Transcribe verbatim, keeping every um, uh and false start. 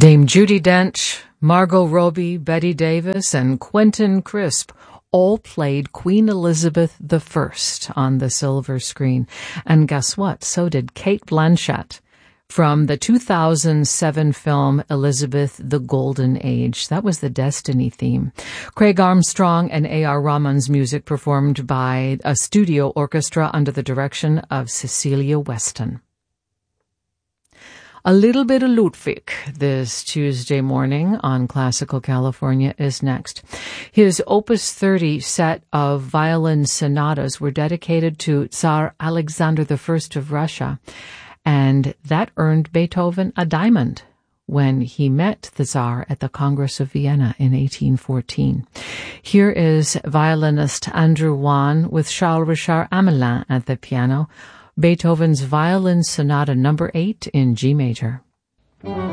Dame Judi Dench, Margot Robbie, Bette Davis, and Quentin Crisp all played Queen Elizabeth the First on the silver screen. And guess what? So did Cate Blanchett from the two thousand seven film Elizabeth the Golden Age. That was the Destiny theme. Craig Armstrong and A R Rahman's music performed by a studio orchestra under the direction of Cecilia Weston. A little bit of Ludwig this Tuesday morning on Classical California is next. His Opus thirty set of violin sonatas were dedicated to Tsar Alexander the First of Russia, and that earned Beethoven a diamond when he met the Tsar at the Congress of Vienna in eighteen fourteen. Here is violinist Andrew Wan with Charles Richard Amelin at the piano, Beethoven's Violin Sonata number eight in G major.